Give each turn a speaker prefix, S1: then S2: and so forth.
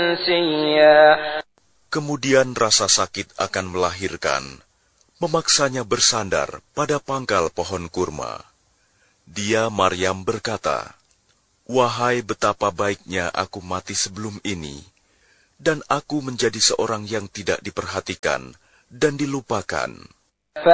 S1: منسيا.
S2: Kemudian rasa sakit akan melahirkan, memaksanya bersandar pada pangkal pohon kurma. Dia, Maryam, berkata, "Wahai betapa baiknya aku mati sebelum ini, dan aku menjadi seorang yang tidak diperhatikan dan dilupakan."